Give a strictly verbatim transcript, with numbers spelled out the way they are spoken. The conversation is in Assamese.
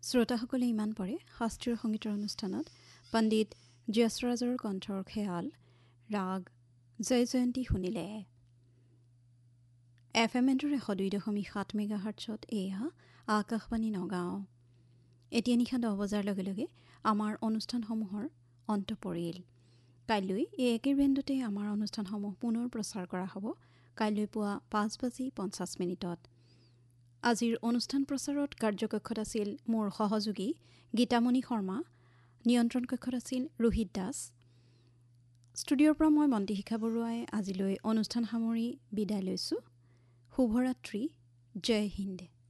শ্ৰোতাসকলে ইমান পৰে শাস্ত্ৰীয় সংগীতৰ অনুষ্ঠানত পণ্ডিত যশৰাজৰ কণ্ঠৰ খেয়াল ৰাগ জয় জয়ন্তী শুনিলে। এফ এম এণ্ডৰ এশ দুই দশমিক সাত মেগা হাৰ্টছত এয়া আকাশবাণী নগাঁও। এতিয়া নিশা দহ বজাৰ লগে লগে আমাৰ অনুষ্ঠানসমূহৰ অন্ত পৰিল। কাইলৈ এই একে বেণ্ডতে আমাৰ অনুষ্ঠানসমূহ পুনৰ প্ৰচাৰ কৰা হ'ব কাইলৈ পুৱা পাঁচ বাজি পঞ্চাছ মিনিটত। আজিৰ অনুষ্ঠান প্ৰচাৰত কাৰ্যকক্ষত আছিল মোৰ সহযোগী গীতামণি শৰ্মা, নিয়ন্ত্ৰণ কক্ষত আছিল ৰোহিত দাস। ষ্টুডিঅ'ৰ পৰা মই মন্তিশিখা বৰুৱাই আজিলৈ অনুষ্ঠান সামৰি বিদায় লৈছোঁ। শুভৰাত্ৰি, জয় হিন্দ।